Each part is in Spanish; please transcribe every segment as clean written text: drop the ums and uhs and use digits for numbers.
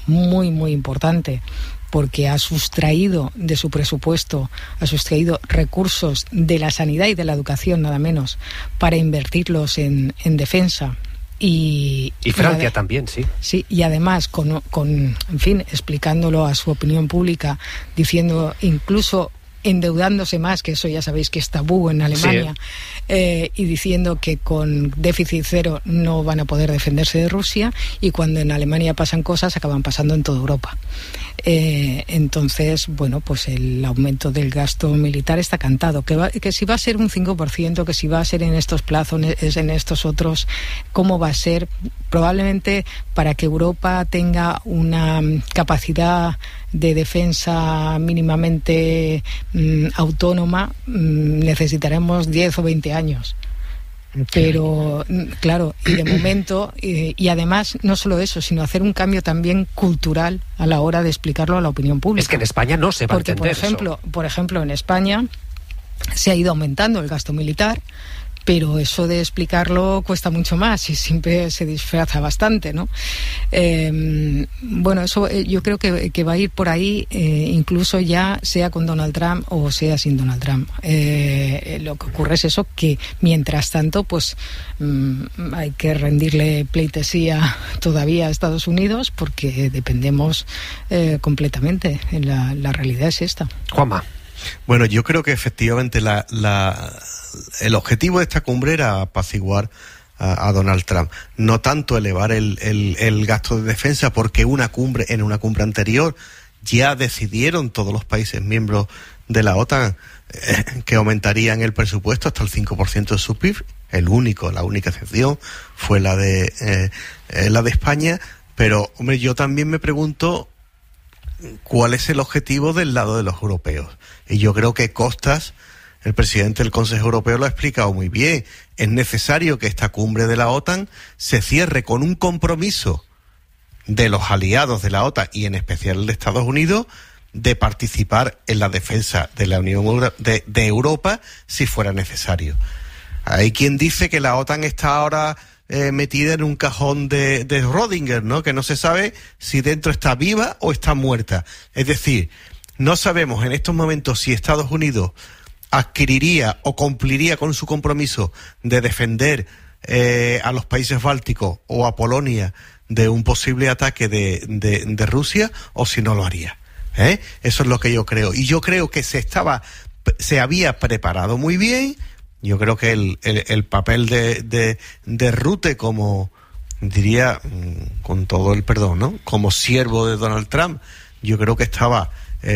muy, muy importante, porque ha sustraído de su presupuesto, ha sustraído recursos de la sanidad y de la educación, nada menos, para invertirlos en defensa. Y Francia también, sí. Sí, y además, en fin, explicándolo a su opinión pública, diciendo, incluso endeudándose más, que eso ya sabéis que es tabú en Alemania, y diciendo que con déficit cero no van a poder defenderse de Rusia, y cuando en Alemania pasan cosas, acaban pasando en toda Europa. Entonces, bueno, pues el aumento del gasto militar está cantado, que si va a ser un 5%, que si va a ser en estos plazos, en estos otros, ¿cómo va a ser? Probablemente para que Europa tenga una capacidad de defensa mínimamente autónoma, necesitaremos 10 o 20 años. Pero, claro, y de momento, y además, no solo eso, sino hacer un cambio también cultural a la hora de explicarlo a la opinión pública. Es que en España no se va a entender por ejemplo, en España se ha ido aumentando el gasto militar, pero eso de explicarlo cuesta mucho más y siempre se disfraza bastante, ¿no? Bueno, eso yo creo que va a ir por ahí, incluso ya sea con Donald Trump o sea sin Donald Trump. Lo que ocurre es eso, que mientras tanto, pues hay que rendirle pleitesía todavía a Estados Unidos, porque dependemos completamente. La realidad es esta. Juanma. Bueno, yo creo que efectivamente el objetivo de esta cumbre era apaciguar a Donald Trump, no tanto elevar el gasto de defensa, porque en una cumbre anterior ya decidieron todos los países miembros de la OTAN que aumentarían el presupuesto hasta el 5% de su PIB. La única excepción fue la de España, pero hombre, yo también me pregunto cuál es el objetivo del lado de los europeos. Y yo creo que Costas, el presidente del Consejo Europeo, lo ha explicado muy bien. Es necesario que esta cumbre de la OTAN se cierre con un compromiso de los aliados de la OTAN, y en especial el de Estados Unidos, de participar en la defensa de la Unión de Europa si fuera necesario. Hay quien dice que la OTAN está ahora metida en un cajón de Schrödinger, ¿no? Que no se sabe si dentro está viva o está muerta. Es decir, no sabemos en estos momentos si Estados Unidos adquiriría o cumpliría con su compromiso de defender a los países bálticos o a Polonia de un posible ataque de Rusia, o si no lo haría. Eso es lo que yo creo. Y yo creo que se había preparado muy bien. Yo creo que el papel de Rutte, como diría, con todo el perdón, ¿no?, como siervo de Donald Trump, yo creo que estaba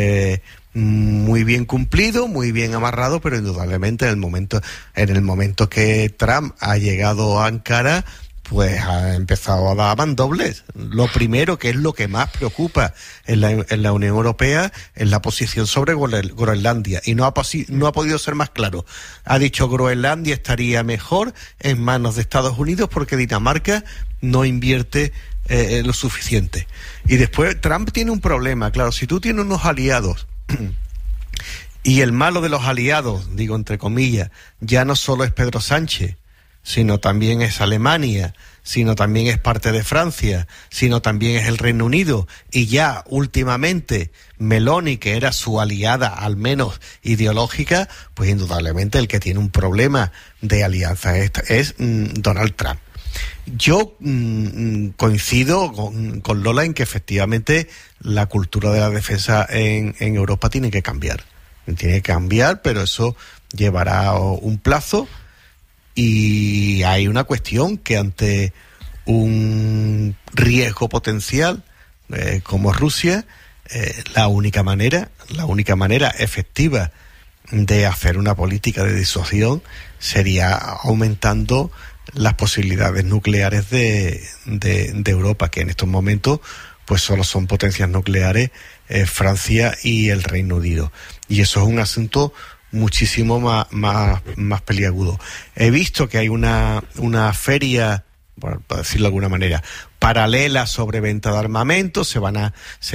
muy bien cumplido, muy bien amarrado, pero indudablemente en el momento que Trump ha llegado a Ankara, pues ha empezado a dar mandobles. Lo primero, que es lo que más preocupa en la Unión Europea, es la posición sobre Groenlandia. Y no ha podido ser más claro. Ha dicho Groenlandia estaría mejor en manos de Estados Unidos porque Dinamarca no invierte lo suficiente. Y después Trump tiene un problema. Claro, si tú tienes unos aliados y el malo de los aliados, digo entre comillas, ya no solo es Pedro Sánchez, sino también es Alemania, sino también es parte de Francia, sino también es el Reino Unido, y ya últimamente Meloni, que era su aliada al menos ideológica, pues indudablemente el que tiene un problema de alianza es Donald Trump. Yo coincido con Lola en que efectivamente la cultura de la defensa en Europa tiene que cambiar. Tiene que cambiar, pero eso llevará un plazo. Y hay una cuestión que ante un riesgo potencial como Rusia, la única manera efectiva de hacer una política de disuasión sería aumentando las posibilidades nucleares de Europa, que en estos momentos pues solo son potencias nucleares Francia y el Reino Unido. Y eso es un asunto muchísimo más peliagudo. He visto que hay una feria, por decirlo de alguna manera, paralela sobre venta de armamentos. Se van a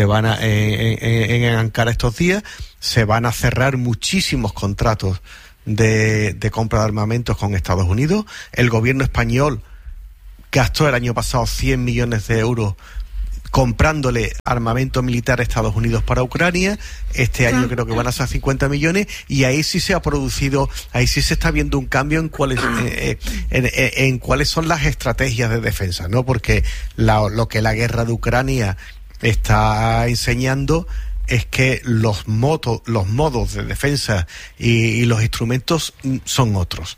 en Ankara estos días se van a cerrar muchísimos contratos de compra de armamentos con Estados Unidos. El gobierno español gastó el año pasado 100 millones de euros comprándole armamento militar a Estados Unidos para Ucrania. Este año creo que van a ser 50 millones, y ahí sí se ha producido, ahí sí se está viendo un cambio en cuáles son las estrategias de defensa, ¿no? Porque lo que la guerra de Ucrania está enseñando es que los modos de defensa y los instrumentos son otros.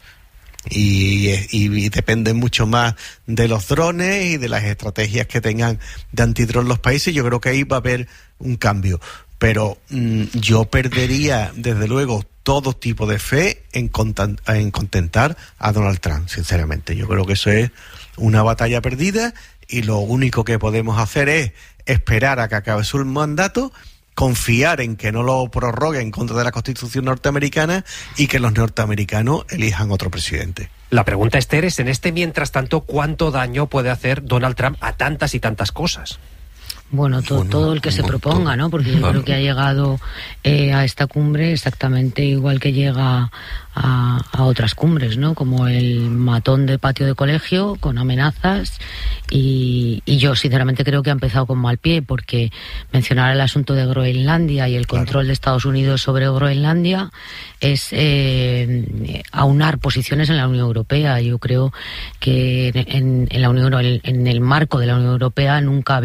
Y dependen mucho más de los drones y de las estrategias que tengan de antidrón los países. Yo creo que ahí va a haber un cambio. Pero yo perdería, desde luego, todo tipo de fe en contentar a Donald Trump, sinceramente. Yo creo que eso es una batalla perdida, y lo único que podemos hacer es esperar a que acabe su mandato, confiar en que no lo prorrogue en contra de la Constitución norteamericana y que los norteamericanos elijan otro presidente. La pregunta, Esther, es en mientras tanto, ¿cuánto daño puede hacer Donald Trump a tantas y tantas cosas? Bueno, todo el que se proponga, ¿no? Porque yo creo que ha llegado a esta cumbre exactamente igual que llega a otras cumbres, ¿no? Como el matón de patio de colegio, con amenazas, y yo sinceramente creo que ha empezado con mal pie, porque mencionar el asunto de Groenlandia y el control de Estados Unidos sobre Groenlandia es aunar posiciones en la Unión Europea. Yo creo que en el marco de la Unión Europea nunca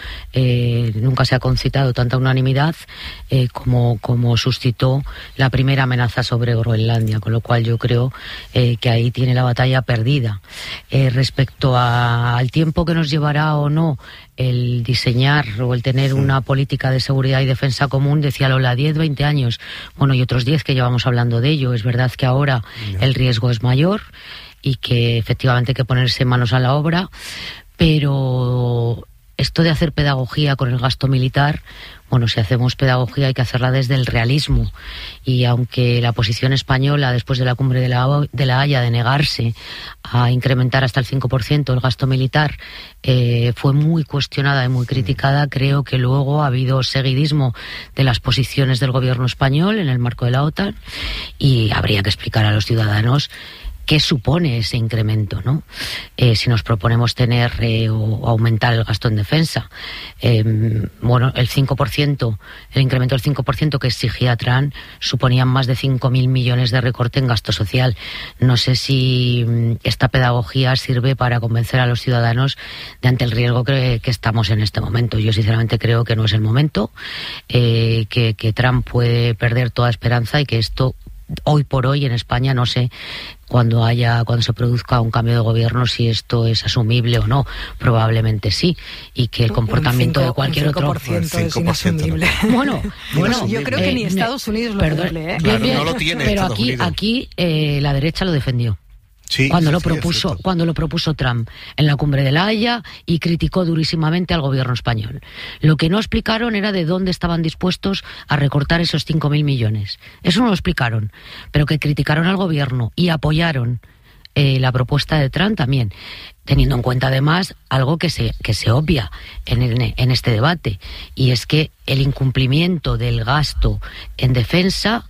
se ha concitado tanta unanimidad como suscitó la primera amenaza sobre Groenlandia, con lo cual yo creo que ahí tiene la batalla perdida. Respecto al tiempo que nos llevará o no el diseñar o el tener una política de seguridad y defensa común, decía Lola, 10, 20 años, bueno, y otros 10 que llevamos hablando de ello. Es verdad que ahora el riesgo es mayor y que efectivamente hay que ponerse manos a la obra, pero esto de hacer pedagogía con el gasto militar, bueno, si hacemos pedagogía hay que hacerla desde el realismo, y aunque la posición española después de la cumbre de la Haya de negarse a incrementar hasta el 5% el gasto militar fue muy cuestionada y muy criticada, creo que luego ha habido seguidismo de las posiciones del gobierno español en el marco de la OTAN, y habría que explicar a los ciudadanos qué supone ese incremento, ¿no? Si nos proponemos tener o aumentar el gasto en defensa. Bueno, el 5%, el incremento del 5% que exigía Trump suponía más de 5.000 millones de recorte en gasto social. No sé si esta pedagogía sirve para convencer a los ciudadanos de ante el riesgo que estamos en este momento. Yo sinceramente creo que no es el momento, que Trump puede perder toda esperanza, y que esto hoy por hoy en España, no sé cuando se produzca un cambio de gobierno si esto es asumible o no. Probablemente sí, y que el comportamiento de cualquier otro 5% es inasumible. Bueno, yo creo que ni Estados Unidos lo cumple, ¿eh? Claro, no lo tiene, pero Estados aquí la derecha lo defendió. Sí, cuando lo propuso Trump en la cumbre de la Haya, y criticó durísimamente al gobierno español. Lo que no explicaron era de dónde estaban dispuestos a recortar esos 5.000 millones. Eso no lo explicaron, pero que criticaron al gobierno y apoyaron la propuesta de Trump también, teniendo en cuenta además algo que se obvia en este debate, y es que el incumplimiento del gasto en defensa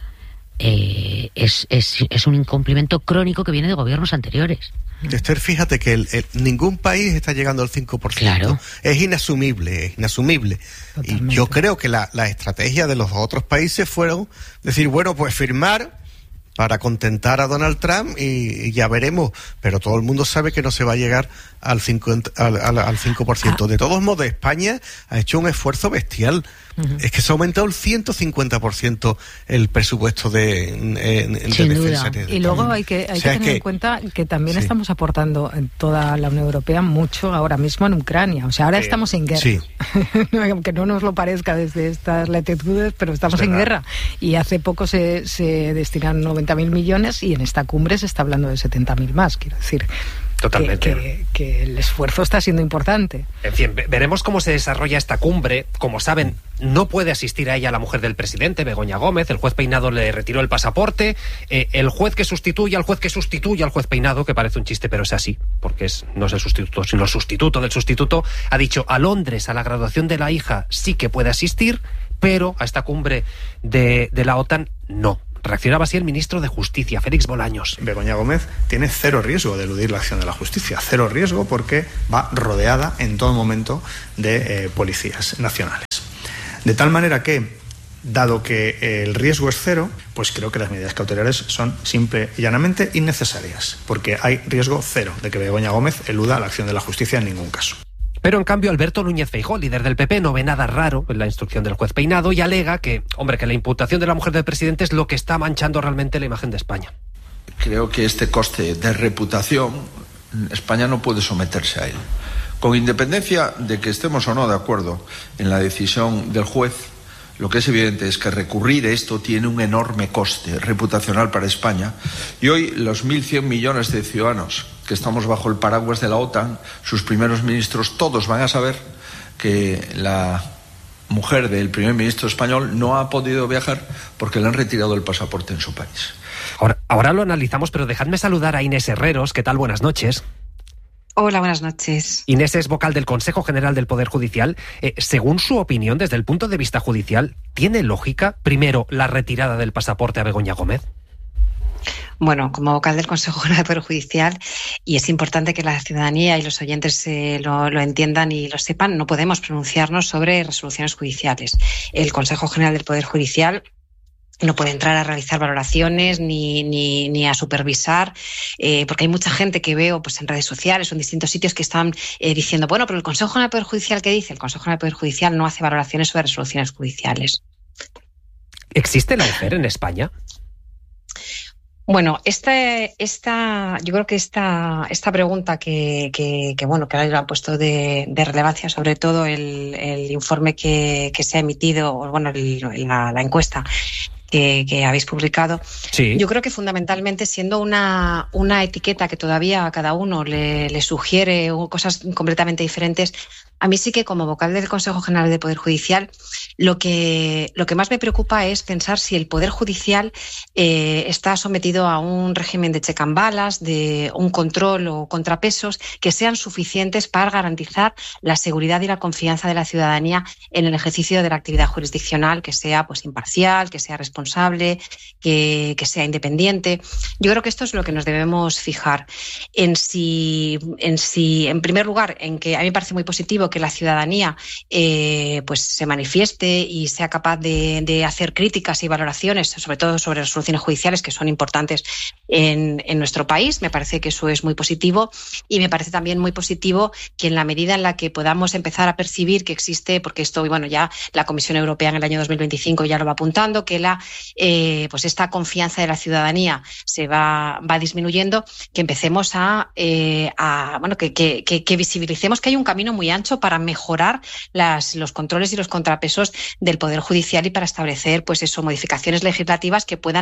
es un incumplimiento crónico que viene de gobiernos anteriores. Esther, fíjate que ningún país está llegando al 5%. Claro. Es inasumible. Totalmente. Y yo creo que la estrategia de los otros países fueron decir, bueno, pues firmar para contentar a Donald Trump y ya veremos. Pero todo el mundo sabe que no se va a llegar al 5%. De todos modos, España ha hecho un esfuerzo bestial. Es que se ha aumentado el 150% el presupuesto de defensa. Y luego hay que tener en cuenta que también estamos aportando en toda la Unión Europea mucho ahora mismo en Ucrania. O sea, ahora estamos en guerra. Sí. Aunque no nos lo parezca desde estas latitudes, pero estamos en guerra. Y hace poco se destinaron 90.000 millones y en esta cumbre se está hablando de 70.000 más, quiero decir. Totalmente. Que el esfuerzo está siendo importante. En fin, veremos cómo se desarrolla esta cumbre. Como saben, no puede asistir a ella la mujer del presidente, Begoña Gómez. El juez Peinado le retiró el pasaporte. El juez que sustituye al juez Peinado, que parece un chiste, pero es así, porque no es el sustituto, sino el sustituto del sustituto, ha dicho a Londres, a la graduación de la hija, sí que puede asistir, pero a esta cumbre de la OTAN no Reaccionaba así el ministro de Justicia, Félix Bolaños. Begoña Gómez tiene cero riesgo de eludir la acción de la justicia, cero riesgo porque va rodeada en todo momento de policías nacionales. De tal manera que, dado que el riesgo es cero, pues creo que las medidas cautelares son simple y llanamente innecesarias, porque hay riesgo cero de que Begoña Gómez eluda la acción de la justicia en ningún caso. Pero en cambio Alberto Núñez Feijóo, líder del PP, no ve nada raro en la instrucción del juez Peinado y alega que la imputación de la mujer del presidente es lo que está manchando realmente la imagen de España. Creo que este coste de reputación, España no puede someterse a él. Con independencia de que estemos o no de acuerdo en la decisión del juez, lo que es evidente es que recurrir esto tiene un enorme coste reputacional para España. Y hoy los 1.100 millones de ciudadanos que estamos bajo el paraguas de la OTAN, sus primeros ministros, todos van a saber que la mujer del primer ministro español no ha podido viajar porque le han retirado el pasaporte en su país. Ahora lo analizamos, pero dejadme saludar a Inés Herreros. ¿Qué tal? Buenas noches. Hola, buenas noches. Inés es vocal del Consejo General del Poder Judicial. Según su opinión, desde el punto de vista judicial, ¿tiene lógica, primero, la retirada del pasaporte a Begoña Gómez? Bueno, como vocal del Consejo General del Poder Judicial, y es importante que la ciudadanía y los oyentes lo entiendan y lo sepan, no podemos pronunciarnos sobre resoluciones judiciales. El Consejo General del Poder Judicial no puede entrar a realizar valoraciones ni a supervisar, porque hay mucha gente que veo pues en redes sociales o en distintos sitios que están diciendo, bueno, pero el Consejo General del Poder Judicial, ¿qué dice? El Consejo General del Poder Judicial no hace valoraciones sobre resoluciones judiciales. ¿Existe la lawfare en España? Bueno, yo creo que esta pregunta que ahora lo ha puesto de relevancia, sobre todo el informe que se ha emitido, o bueno, la encuesta que habéis publicado. Sí. Yo creo que fundamentalmente, siendo una etiqueta que todavía a cada uno le sugiere cosas completamente diferentes, a mí sí que, como vocal del Consejo General del Poder Judicial, lo que más me preocupa es pensar si el Poder Judicial está sometido a un régimen de check and balance, de un control o contrapesos que sean suficientes para garantizar la seguridad y la confianza de la ciudadanía en el ejercicio de la actividad jurisdiccional, que sea pues imparcial, que sea responsable, que sea independiente. Yo creo que esto es lo que nos debemos fijar. En primer lugar, en que a mí me parece muy positivo que la ciudadanía pues se manifieste y sea capaz de hacer críticas y valoraciones, sobre todo sobre resoluciones judiciales que son importantes en nuestro país. Me parece que eso es muy positivo, y me parece también muy positivo que en la medida en la que podamos empezar a percibir que existe, porque esto, bueno, ya la Comisión Europea en el año 2025 ya lo va apuntando, que pues esta confianza de la ciudadanía se va disminuyendo, que empecemos que visibilicemos que hay un camino muy ancho para mejorar los controles y los contrapesos del Poder Judicial y para establecer modificaciones legislativas que puedan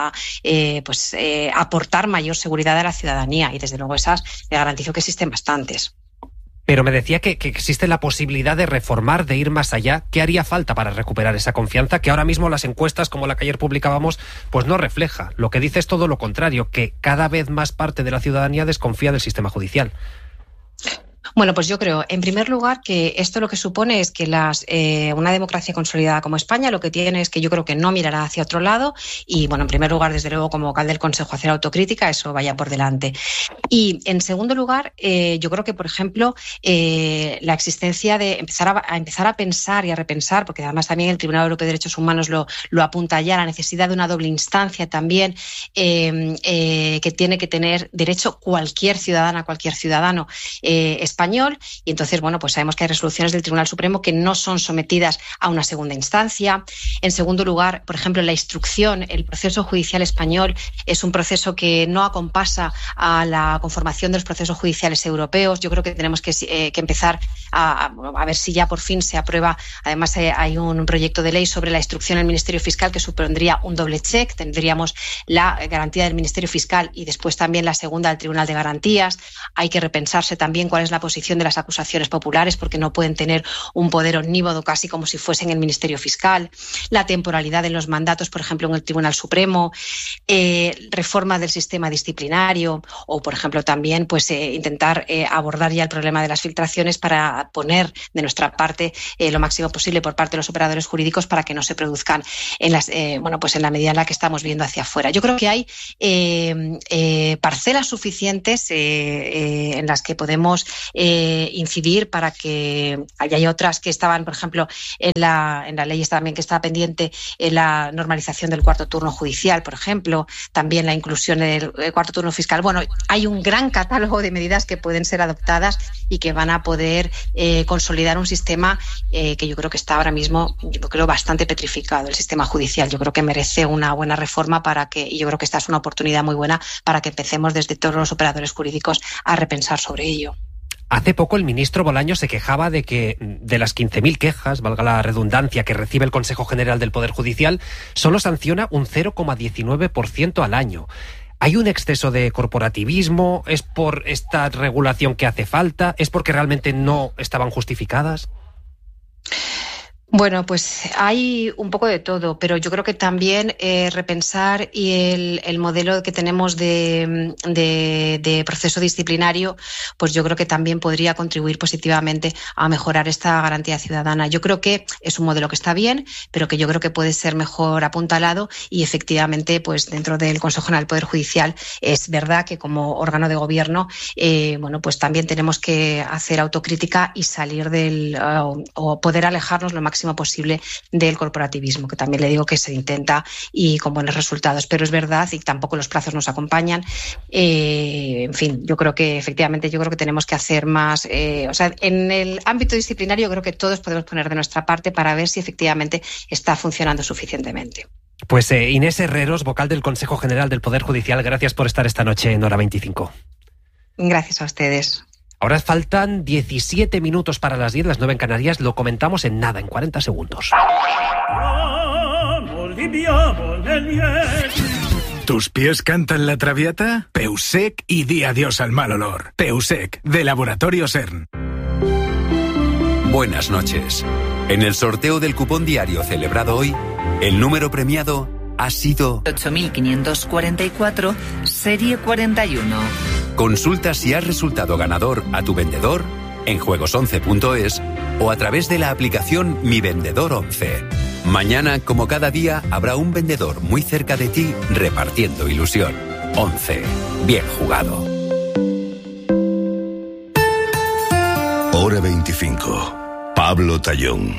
aportar mayor seguridad a la ciudadanía, y desde luego esas le garantizo que existen bastantes. Pero me decía que existe la posibilidad de reformar, de ir más allá. ¿Qué haría falta para recuperar esa confianza que ahora mismo las encuestas, como la que ayer publicábamos, pues no refleja? Lo que dice es todo lo contrario, que cada vez más parte de la ciudadanía desconfía del sistema judicial. Bueno, pues yo creo, en primer lugar, que esto lo que supone es que una democracia consolidada como España lo que tiene es que yo creo que no mirará hacia otro lado y, bueno, en primer lugar, desde luego, como vocal del Consejo, hacer autocrítica, eso vaya por delante. Y, en segundo lugar, yo creo que, por ejemplo, la existencia de empezar a pensar y a repensar, porque además también el Tribunal Europeo de Derechos Humanos lo apunta ya, la necesidad de una doble instancia también que tiene que tener derecho cualquier ciudadana, cualquier ciudadano español, y entonces, bueno, pues sabemos que hay resoluciones del Tribunal Supremo que no son sometidas a una segunda instancia. En segundo lugar, por ejemplo, la instrucción, el proceso judicial español es un proceso que no acompasa a la conformación de los procesos judiciales europeos. Yo creo que tenemos que empezar a ver si ya por fin se aprueba. Además, hay un proyecto de ley sobre la instrucción del Ministerio Fiscal que supondría un doble check. Tendríamos la garantía del Ministerio Fiscal y después también la segunda del Tribunal de Garantías. Hay que repensarse también cuál es la posibilidad imposición de las acusaciones populares, porque no pueden tener un poder omnímodo casi como si fuesen el Ministerio Fiscal, la temporalidad en los mandatos, por ejemplo, en el Tribunal Supremo, reforma del sistema disciplinario o, por ejemplo, también pues intentar abordar ya el problema de las filtraciones para poner de nuestra parte lo máximo posible por parte de los operadores jurídicos para que no se produzcan en las pues en la medida en la que estamos viendo hacia afuera. Yo creo que hay parcelas suficientes en las que podemos incidir para que haya otras que estaban, por ejemplo, en la ley también que está pendiente la normalización del cuarto turno judicial, por ejemplo, también la inclusión del cuarto turno fiscal. Bueno, hay un gran catálogo de medidas que pueden ser adoptadas y que van a poder consolidar un sistema que yo creo que está ahora mismo, yo creo, bastante petrificado, el sistema judicial. Yo creo que merece una buena reforma y yo creo que esta es una oportunidad muy buena para que empecemos desde todos los operadores jurídicos a repensar sobre ello. Hace poco el ministro Bolaños se quejaba de que de las 15.000 quejas, valga la redundancia, que recibe el Consejo General del Poder Judicial, solo sanciona un 0,19% al año. ¿Hay un exceso de corporativismo? ¿Es por esta regulación que hace falta? ¿Es porque realmente no estaban justificadas? Bueno, pues hay un poco de todo, pero yo creo que también repensar y el modelo que tenemos de proceso disciplinario, pues yo creo que también podría contribuir positivamente a mejorar esta garantía ciudadana. Yo creo que es un modelo que está bien, pero que yo creo que puede ser mejor apuntalado y efectivamente, pues dentro del Consejo General del Poder Judicial es verdad que como órgano de gobierno, pues también tenemos que hacer autocrítica y salir o poder alejarnos lo máximo posible del corporativismo, que también le digo que se intenta y con buenos resultados, pero es verdad y tampoco los plazos nos acompañan. En fin, yo creo que efectivamente tenemos que hacer más, en el ámbito disciplinario yo creo que todos podemos poner de nuestra parte para ver si efectivamente está funcionando suficientemente. Pues Inés Herreros, vocal del Consejo General del Poder Judicial, gracias por estar esta noche en Hora 25. Gracias a ustedes. Ahora faltan 17 minutos para las 10, las 9 en Canarias. Lo comentamos en nada, en 40 segundos. ¿Tus pies cantan la Traviata? Peusec y di adiós al mal olor. Peusec, de Laboratorio CERN. Buenas noches. En el sorteo del cupón diario celebrado hoy, el número premiado ha sido 8544, serie 41. Consulta si has resultado ganador a tu vendedor en juegos11.es o a través de la aplicación Mi Vendedor 11. Mañana, como cada día, habrá un vendedor muy cerca de ti repartiendo ilusión. 11. Bien jugado. Hora 25. Pablo Tallón.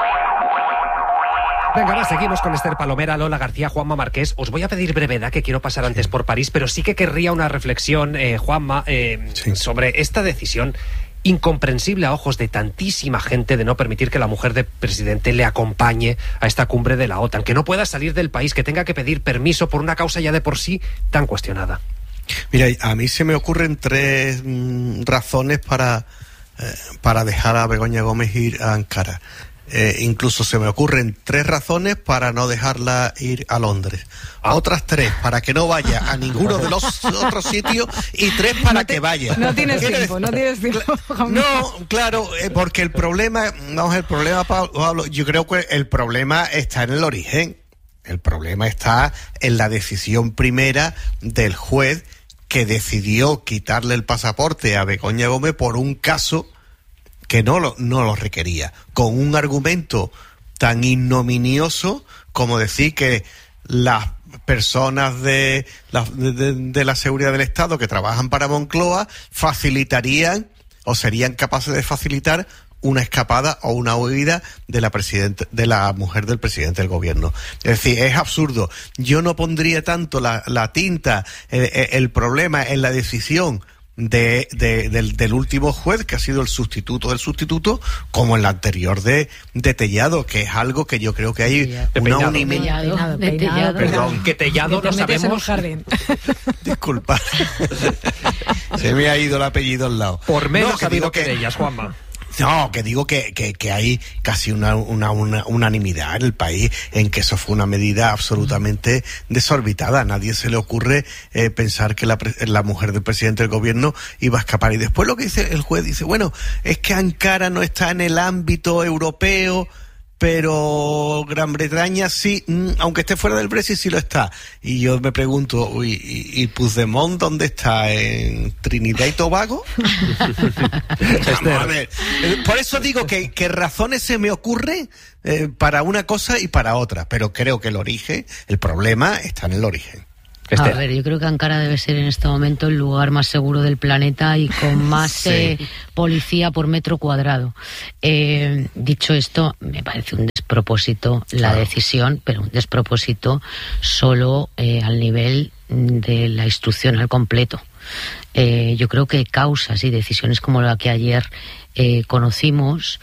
Venga, va, seguimos con Esther Palomera, Lola García, Juanma Marqués. Os voy a pedir brevedad, que quiero pasar antes por París, pero sí que querría una reflexión, Juanma, sobre esta decisión incomprensible a ojos de tantísima gente de no permitir que la mujer del presidente le acompañe a esta cumbre de la OTAN, que no pueda salir del país, que tenga que pedir permiso por una causa ya de por sí tan cuestionada. Mira, a mí se me ocurren tres razones para dejar a Begoña Gómez ir a Ankara. Incluso se me ocurren 3 razones para no dejarla ir a Londres. Otras 3 para que no vaya a ninguno de los otros sitios y 3 para que vaya. No tienes tiempo. No, claro, porque el problema, Pablo, yo creo que el problema está en el origen. El problema está en la decisión primera del juez que decidió quitarle el pasaporte a Begoña Gómez por un caso que no lo requería, con un argumento tan ignominioso como decir que las personas de la seguridad del Estado que trabajan para Moncloa facilitarían o serían capaces de facilitar una escapada o una huida de la mujer del presidente del gobierno. Es decir, es absurdo. Yo no pondría tanto la tinta, el problema en la decisión del último juez, que ha sido el sustituto del sustituto, como en la anterior de Tellado, que es algo que yo creo que hay una unanimidad. Perdón, que Tellado no sabemos. Disculpa. Se me ha ido el apellido al lado. Por menos ha habido querellas, Juanma. No, que digo que hay casi una unanimidad en el país en que eso fue una medida absolutamente desorbitada. A nadie se le ocurre pensar que la mujer del presidente del gobierno iba a escapar. Y después lo que dice el juez, dice, bueno, es que Ankara no está en el ámbito europeo, pero Gran Bretaña sí, aunque esté fuera del Brexit, sí lo está. Y yo me pregunto, ¿y Puigdemont dónde está? ¿En Trinidad y Tobago? Vamos a ver. Por eso digo que razones se me ocurren para una cosa y para otra, pero creo que el problema está en el origen. A ver, yo creo que Ankara debe ser en este momento el lugar más seguro del planeta y con más policía por metro cuadrado. Dicho esto, me parece un despropósito la decisión, pero un despropósito solo al nivel de la instrucción al completo. Yo creo que causas y decisiones como la que ayer conocimos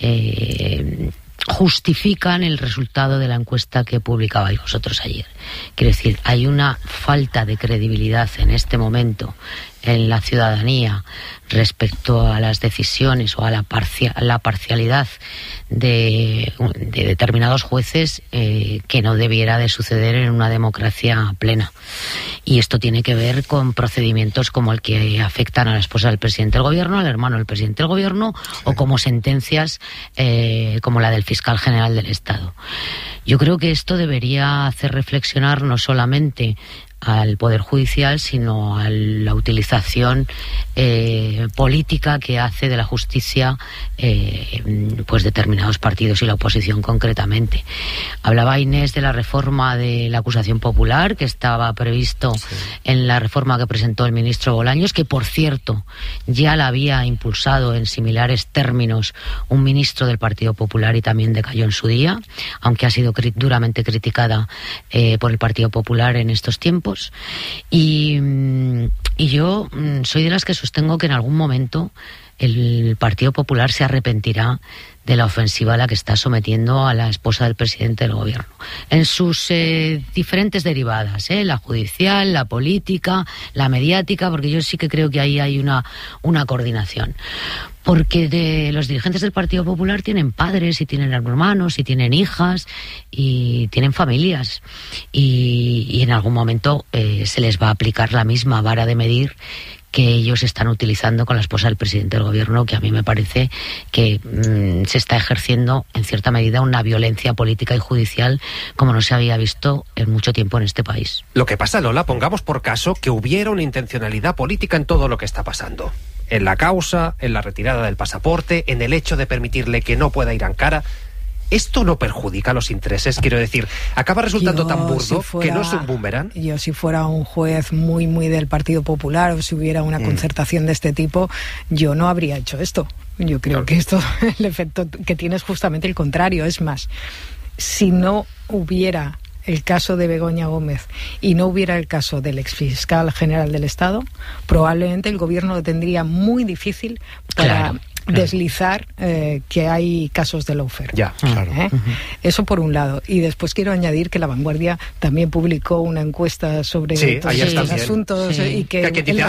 justifican el resultado de la encuesta que publicabais vosotros ayer. Quiero decir, hay una falta de credibilidad en este momento en la ciudadanía respecto a las decisiones o a la parcialidad de determinados jueces que no debiera de suceder en una democracia plena. Y esto tiene que ver con procedimientos como el que afectan a la esposa del presidente del gobierno, al hermano del presidente del gobierno, o como sentencias como la del fiscal general del Estado. Yo creo que esto debería hacer reflexionar no solamente al Poder Judicial, sino a la utilización política que hace de la justicia pues determinados partidos y la oposición concretamente. Hablaba Inés de la reforma de la acusación popular que estaba previsto en la reforma que presentó el ministro Bolaños, que por cierto ya la había impulsado en similares términos un ministro del Partido Popular y también decayó en su día, aunque ha sido duramente criticada por el Partido Popular en estos tiempos. Y yo soy de las que sostengo que en algún momento el Partido Popular se arrepentirá de la ofensiva a la que está sometiendo a la esposa del presidente del gobierno en sus diferentes derivadas, la judicial, la política, la mediática, porque yo sí que creo que ahí hay una coordinación. Porque los dirigentes del Partido Popular tienen padres y tienen hermanos y tienen hijas y tienen familias y en algún momento se les va a aplicar la misma vara de medir que ellos están utilizando con la esposa del presidente del gobierno, que a mí me parece que se está ejerciendo en cierta medida una violencia política y judicial como no se había visto en mucho tiempo en este país. Lo que pasa, Lola, pongamos por caso que hubiera una intencionalidad política en todo lo que está pasando. En la causa, en la retirada del pasaporte, en el hecho de permitirle que no pueda ir a Ankara. ¿Esto no perjudica los intereses? Quiero decir, acaba resultando tan burdo que no es un boomerang. Yo, si fuera un juez muy del Partido Popular o si hubiera una concertación de este tipo, yo no habría hecho esto. Yo creo que esto, el efecto que tiene es justamente el contrario. Es más, si no hubiera el caso de Begoña Gómez y no hubiera el caso del exfiscal general del Estado, probablemente el gobierno lo tendría muy difícil para deslizar que hay casos de lawfare. Ya, claro. Eso por un lado. Y después quiero añadir que La Vanguardia también publicó una encuesta sobre todos estos asuntos y que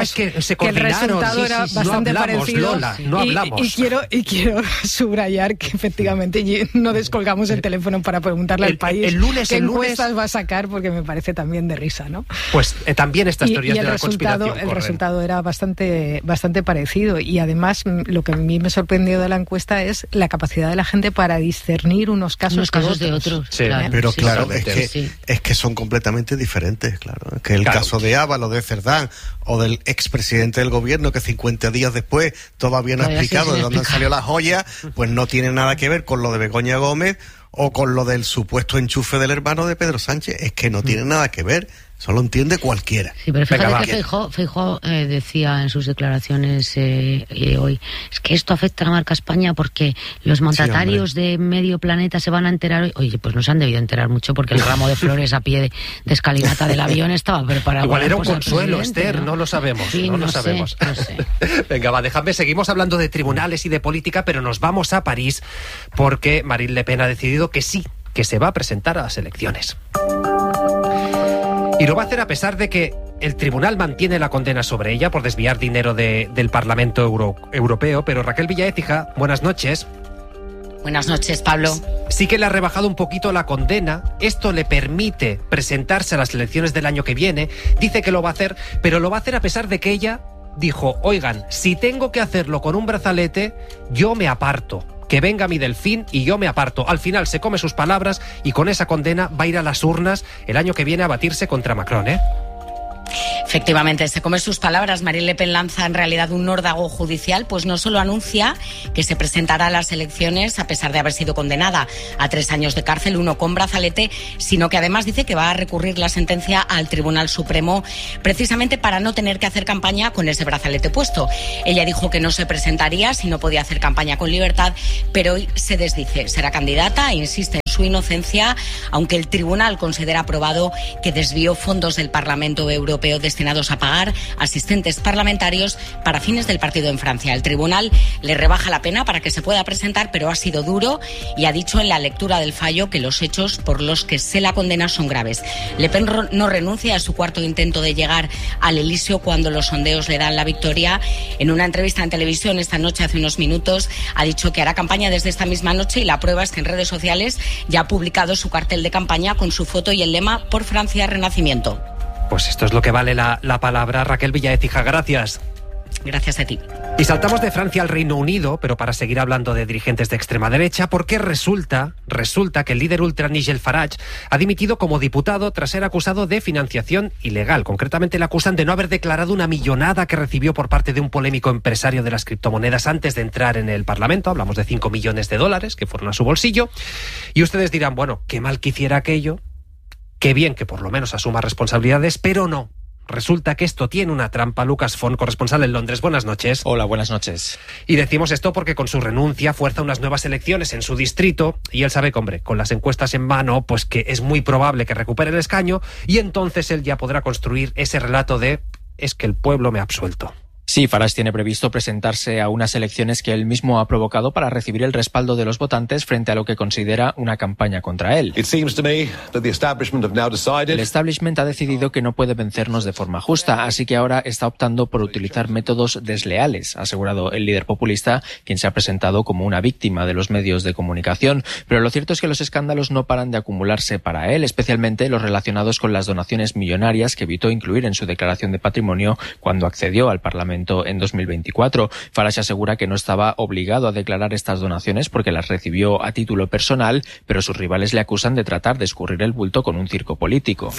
el resultado era bastante parecido. Lola, no hablamos. Y quiero subrayar que efectivamente no descolgamos el teléfono para preguntarle al país qué encuestas va a sacar, porque me parece también de risa, ¿no? Pues también estas teorías de la conspiración el resultado era bastante parecido, y además lo que a mí me sorprendió de la encuesta es la capacidad de la gente para discernir unos casos de otros. Sí, claro. Pero claro, es que son completamente diferentes, claro. Que el caso de Ábalos, de Cerdán o del expresidente del gobierno, que 50 días después todavía no ha explicado de dónde salió la joya, pues no tiene nada que ver con lo de Begoña Gómez o con lo del supuesto enchufe del hermano de Pedro Sánchez. Es que no tiene nada que ver. Eso lo entiende cualquiera. Sí, pero fíjate que Feijóo decía en sus declaraciones hoy, es que esto afecta a la marca España porque los mandatarios de medio planeta se van a enterar hoy. Oye, pues no se han debido enterar mucho porque el ramo de flores a pie de escalinata del avión estaba preparado. Igual era un consuelo, Esther, ¿no? lo sabemos. Sí, no lo sabemos. No sé. Venga, déjame, seguimos hablando de tribunales y de política, pero nos vamos a París porque Marine Le Pen ha decidido que sí, que se va a presentar a las elecciones. Y lo va a hacer a pesar de que el tribunal mantiene la condena sobre ella por desviar dinero del Parlamento Europeo, pero Raquel Villaécija, buenas noches. Buenas noches, Pablo. Sí que le ha rebajado un poquito la condena. Esto le permite presentarse a las elecciones del año que viene. Dice que lo va a hacer, pero lo va a hacer a pesar de que ella dijo, oigan, si tengo que hacerlo con un brazalete, yo me aparto. Que venga mi delfín y yo me aparto. Al final se come sus palabras y con esa condena va a ir a las urnas el año que viene a batirse contra Macron, ¿eh? Efectivamente, se come sus palabras. Marine Le Pen lanza en realidad un órdago judicial, pues no solo anuncia que se presentará a las elecciones a pesar de haber sido condenada a 3 años de cárcel, 1 con brazalete, sino que además dice que va a recurrir la sentencia al Tribunal Supremo precisamente para no tener que hacer campaña con ese brazalete puesto. Ella dijo que no se presentaría si no podía hacer campaña con libertad, pero hoy se desdice. Será candidata e insiste en su inocencia, aunque el tribunal considera probado que desvió fondos del Parlamento Europeo destinados a pagar asistentes parlamentarios para fines del partido en Francia. El tribunal le rebaja la pena para que se pueda presentar, pero ha sido duro y ha dicho en la lectura del fallo que los hechos por los que se la condena son graves. Le Pen no renuncia a su cuarto intento de llegar al Elíseo cuando los sondeos le dan la victoria. En una entrevista en televisión esta noche, hace unos minutos, ha dicho que hará campaña desde esta misma noche y la prueba es que en redes sociales ya ha publicado su cartel de campaña con su foto y el lema "Por Francia, Renacimiento". Pues esto es lo que vale la palabra. Raquel Villaécija, gracias. Gracias a ti. Y saltamos de Francia al Reino Unido, pero para seguir hablando de dirigentes de extrema derecha, porque resulta que el líder ultra Nigel Farage ha dimitido como diputado tras ser acusado de financiación ilegal. Concretamente le acusan de no haber declarado una millonada que recibió por parte de un polémico empresario de las criptomonedas antes de entrar en el Parlamento. Hablamos de $5 millones que fueron a su bolsillo. Y ustedes dirán, bueno, qué mal que hiciera aquello, qué bien que por lo menos asuma responsabilidades, pero no. Resulta que esto tiene una trampa. Lucas Font, corresponsal en Londres. Buenas noches. Hola, buenas noches. Y decimos esto porque con su renuncia fuerza unas nuevas elecciones en su distrito y él sabe que, hombre, con las encuestas en mano, pues que es muy probable que recupere el escaño y entonces él ya podrá construir ese relato de es que el pueblo me ha absuelto. Sí, Farage tiene previsto presentarse a unas elecciones que él mismo ha provocado para recibir el respaldo de los votantes frente a lo que considera una campaña contra él. El establishment ha decidido que no puede vencernos de forma justa, así que ahora está optando por utilizar métodos desleales, ha asegurado el líder populista, quien se ha presentado como una víctima de los medios de comunicación. Pero lo cierto es que los escándalos no paran de acumularse para él, especialmente los relacionados con las donaciones millonarias que evitó incluir en su declaración de patrimonio cuando accedió al Parlamento en 2024. Farage asegura que no estaba obligado a declarar estas donaciones porque las recibió a título personal, pero sus rivales le acusan de tratar de escurrir el bulto con un circo político.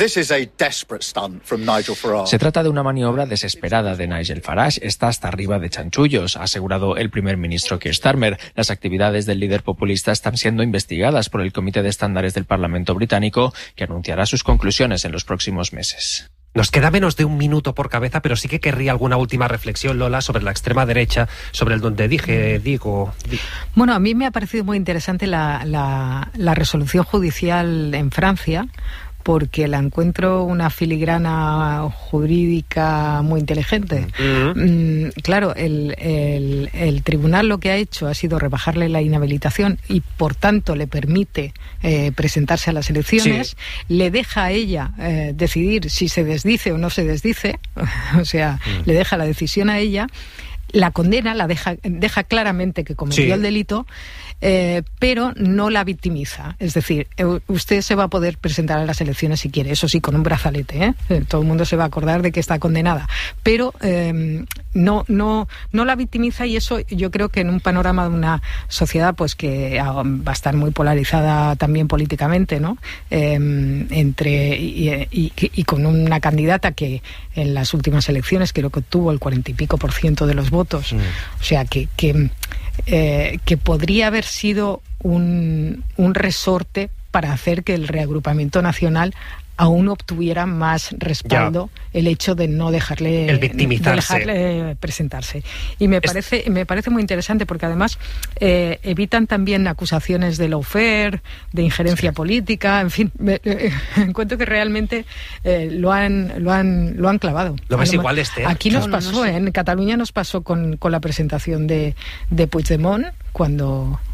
Se trata de una maniobra desesperada de Nigel Farage. Está hasta arriba de chanchullos, ha asegurado el primer ministro Keir Starmer. Las actividades del líder populista están siendo investigadas por el Comité de Estándares del Parlamento británico, que anunciará sus conclusiones en los próximos meses. Nos queda menos de 1 minuto por cabeza, pero sí que querría alguna última reflexión, Lola, sobre la extrema derecha, sobre el donde digo. Bueno, a mí me ha parecido muy interesante la resolución judicial en Francia, porque la encuentro una filigrana jurídica muy inteligente. Claro, el tribunal lo que ha hecho ha sido rebajarle la inhabilitación y, por tanto, le permite presentarse a las elecciones. Sí. Le deja a ella decidir si se desdice o no se desdice, o sea, le deja la decisión a ella. La condena la deja claramente que cometió el delito, pero no la victimiza. Es decir, usted se va a poder presentar a las elecciones si quiere, eso sí, con un brazalete, todo el mundo se va a acordar de que está condenada, pero no la victimiza, y eso yo creo que en un panorama de una sociedad pues que va a estar muy polarizada también políticamente, ¿no? Y con una candidata que en las últimas elecciones creo que obtuvo el 40 y pico % de los votos, o sea que podría haber sido un resorte para hacer que el reagrupamiento nacional aún obtuviera más respaldo el hecho de no dejarle, presentarse. Y me parece muy interesante porque además evitan también acusaciones de lawfare, de injerencia política, en fin, encuentro que realmente lo han clavado. ¿Lo ves igual, Esther? Aquí nos pasó, en Cataluña nos pasó con la presentación de Puigdemont, cuando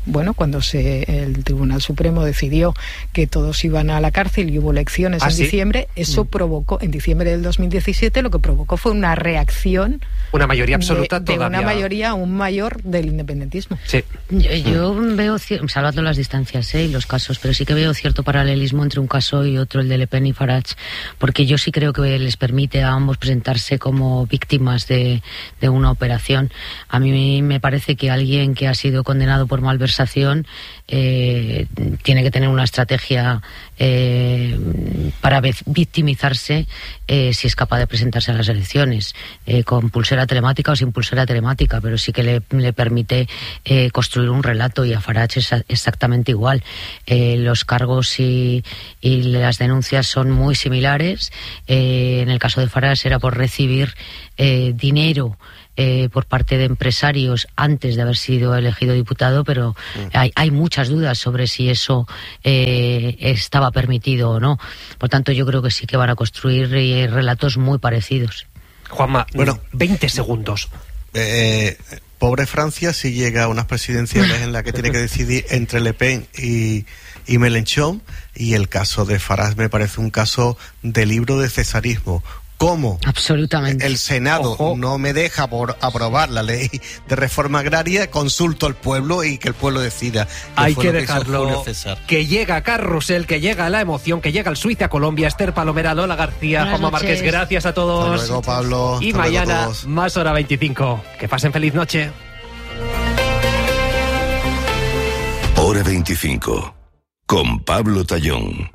bueno, cuando el Tribunal Supremo decidió que todos iban a la cárcel y hubo elecciones en diciembre, eso provocó, en diciembre del 2017, lo que provocó fue una reacción. Una mayoría absoluta de todavía. una mayoría aún mayor del independentismo. Sí. Yo veo, salvando las distancias y los casos, pero sí que veo cierto paralelismo entre un caso y otro, el de Le Pen y Farage, porque yo sí creo que les permite a ambos presentarse como víctimas de una operación. A mí me parece que alguien que ha sido condenado por malversación tiene que tener una estrategia para victimizarse si es capaz de presentarse a las elecciones, con pulsera telemática o sin pulsera telemática, pero sí que le permite construir un relato, y a Farage es exactamente igual. Los cargos y las denuncias son muy similares. En el caso de Farage era por recibir dinero por parte de empresarios antes de haber sido elegido diputado, pero hay muchas dudas sobre si eso estaba permitido o no. Por tanto, yo creo que sí que van a construir relatos muy parecidos. Juanma, 20 segundos. Pobre Francia si llega a unas presidenciales en las que tiene que decidir entre Le Pen y Mélenchon, y el caso de Farage me parece un caso de libro de cesarismo. ¿Cómo? Absolutamente. El Senado no me deja por aprobar la ley de reforma agraria, consulto al pueblo y que el pueblo decida. Hay que dejarlo. Que llega Carrusel, que llega la emoción, que llega el Suiza-Colombia. Esther Palomera, Lola García, Juanma Márquez, gracias a todos. Hasta luego, Pablo. Y mañana, más hora 25. Que pasen feliz noche. Hora 25. Con Pablo Tallón.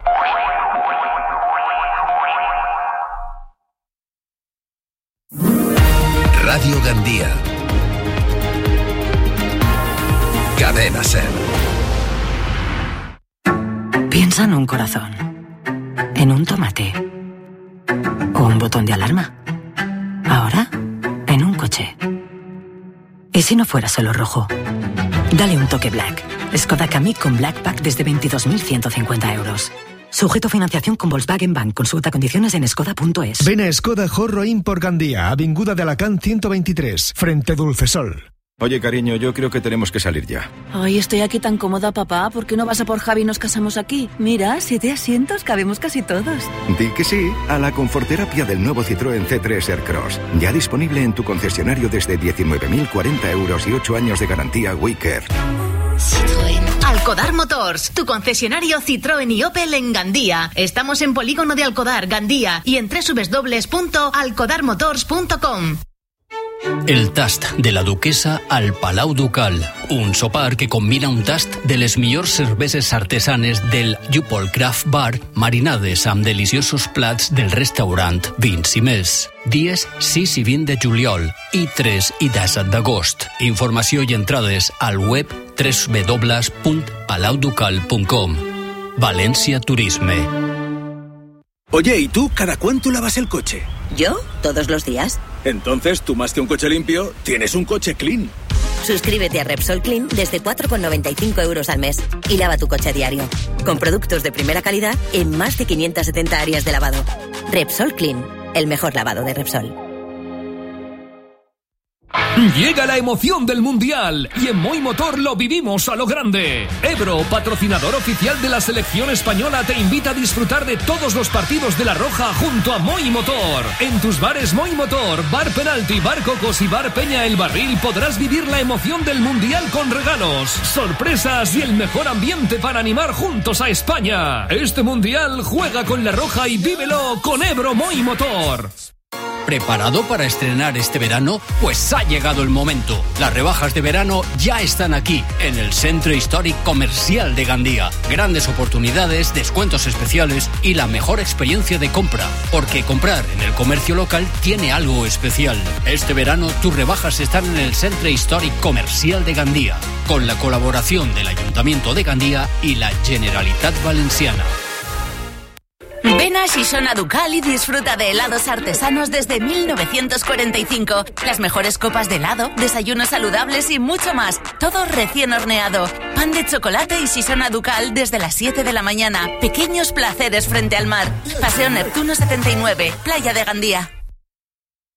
Radio Gandía. Cadena SER. Piensa en un corazón, en un tomate o un botón de alarma. Ahora, en un coche. ¿Y si no fuera solo rojo? Dale un toque Black. Skoda Kamiq con Black Pack desde 22.150 euros. Sujeto a financiación con Volkswagen Bank. Consulta condiciones en skoda.es. Ven a Skoda Jorro Import Gandía, Avinguda de Alacant 123, frente Dulcesol. Oye, cariño, yo creo que tenemos que salir ya. Ay, estoy aquí tan cómoda, papá. ¿Por qué no vas a por Javi y nos casamos aquí? Mira, 7 asientos, cabemos casi todos. Di que sí a la conforterapia del nuevo Citroën C3 Aircross. Ya disponible en tu concesionario desde 19.040 euros y 8 años de garantía WeCare. Citroën. Alcodar Motors, tu concesionario Citroën y Opel en Gandía. Estamos en Polígono de Alcodar, Gandía, y en www.alcodarmotors.com. El tast de la duquesa al Palau Ducal. Un sopar que combina un tast de les millors cerveses artesanes del Jupol Craft Bar marinades amb deliciosos plats del restaurant Vins i Més. Dies 6 i 20 de juliol i 3 i 17 d'agost. Informació i entrades al web www.palauducal.com. València Turisme. Oye, ¿y tú cada cuánto lavas el coche? ¿Yo? Todos los días. Entonces, tú más que un coche limpio, tienes un coche clean. Suscríbete a Repsol Clean desde 4,95 euros al mes y lava tu coche a diario. Con productos de primera calidad en más de 570 áreas de lavado. Repsol Clean, el mejor lavado de Repsol. Llega la emoción del Mundial y en Moi Motor lo vivimos a lo grande. Ebro, patrocinador oficial de la selección española, te invita a disfrutar de todos los partidos de La Roja junto a Moi Motor. En tus bares Moi Motor, Bar Penalti, Bar Cocos y Bar Peña El Barril podrás vivir la emoción del Mundial con regalos, sorpresas y el mejor ambiente para animar juntos a España. Este Mundial juega con La Roja y vívelo con Ebro Moi Motor. ¿Preparado para estrenar este verano? Pues ha llegado el momento. Las rebajas de verano ya están aquí, en el Centre Històric Comercial de Gandía. Grandes oportunidades, descuentos especiales y la mejor experiencia de compra. Porque comprar en el comercio local tiene algo especial. Este verano tus rebajas están en el Centre Històric Comercial de Gandía, con la colaboración del Ayuntamiento de Gandía y la Generalitat Valenciana. Ven a Xixona Ducal y disfruta de helados artesanos desde 1945. Las mejores copas de helado, desayunos saludables y mucho más. Todo recién horneado. Pan de chocolate y Xixona Ducal desde las 7 de la mañana. Pequeños placeres frente al mar. Paseo Neptuno 79, Playa de Gandía.